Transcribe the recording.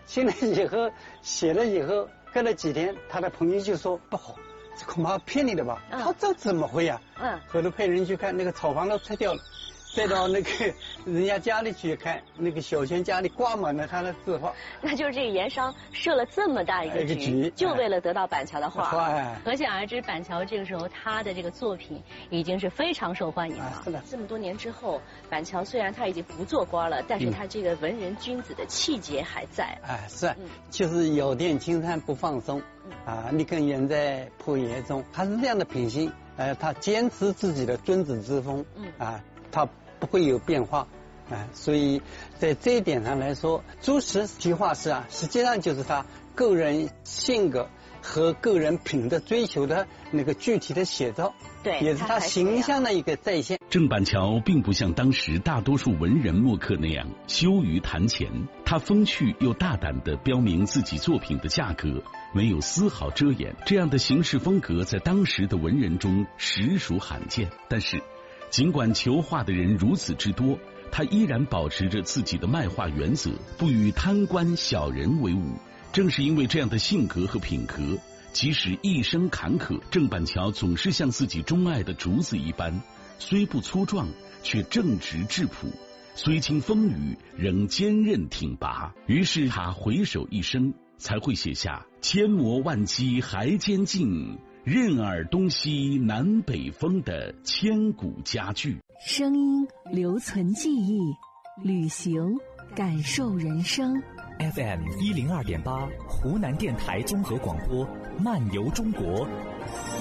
信了以后写了以后，隔了几天，他的朋友就说不好，这恐怕骗你的吧？他这怎么会呀？后头派人去看，那个草房都拆掉了。再到那个人家家里去看，那个小轩家里挂满了他的字画。那就是这个盐商设了这么大一个局，就为了得到板桥的画。可想而知，板桥这个时候他的这个作品已经是非常受欢迎了。是的，这么多年之后，板桥虽然他已经不做官了，但是他这个文人君子的气节还在。是，就是有电青山不放松，你更远在破野中，他是这样的品性。他坚持自己的君子之风，他不会有变化，所以在这一点上来说，朱实题画师实际上就是他个人性格和个人品的追求的那个具体的写照，对，也是他形象的一个再现。 郑板桥并不像当时大多数文人墨客那样羞于谈钱，他风趣又大胆地标明自己作品的价格，没有丝毫遮掩。这样的行事风格在当时的文人中实属罕见，但是尽管求画的人如此之多，他依然保持着自己的卖画原则，不与贪官小人为伍。正是因为这样的性格和品格，即使一生坎坷，郑板桥总是像自己钟爱的竹子一般，虽不粗壮，却正直质朴；虽经风雨，仍坚韧挺拔。于是他回首一生，才会写下千磨万击还坚劲，任尔东西南北风的千古佳句。 声音留存记忆，旅行感受人生。 FM 102.8，湖南电台综合广播，漫游中国。